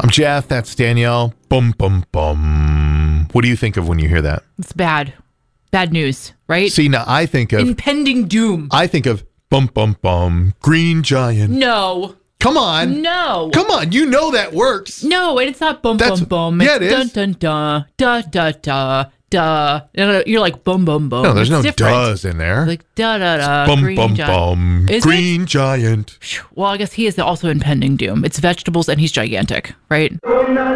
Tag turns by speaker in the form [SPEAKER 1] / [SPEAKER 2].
[SPEAKER 1] I'm Jeff. That's Danielle. Bum, bum, bum. What do you think of when you hear that?
[SPEAKER 2] It's bad. Bad news, right?
[SPEAKER 1] See, now I think of...
[SPEAKER 2] impending doom.
[SPEAKER 1] I think of bum, bum, bum. Green Giant.
[SPEAKER 2] No.
[SPEAKER 1] Come on.
[SPEAKER 2] No.
[SPEAKER 1] Come on. You know that works.
[SPEAKER 2] No, it's not bum, bum, bum.
[SPEAKER 1] Yeah, it is.
[SPEAKER 2] Dun, dun, da, da, da, da. You're like bum, bum, bum.
[SPEAKER 1] No, there's
[SPEAKER 2] it's
[SPEAKER 1] no
[SPEAKER 2] different.
[SPEAKER 1] does in there.
[SPEAKER 2] Like da, da, da.
[SPEAKER 1] Bum,
[SPEAKER 2] Green
[SPEAKER 1] bum,
[SPEAKER 2] Giant.
[SPEAKER 1] bum.
[SPEAKER 2] Is
[SPEAKER 1] Green Giant.
[SPEAKER 2] Well, I guess he is also impending doom. It's vegetables and he's gigantic, right?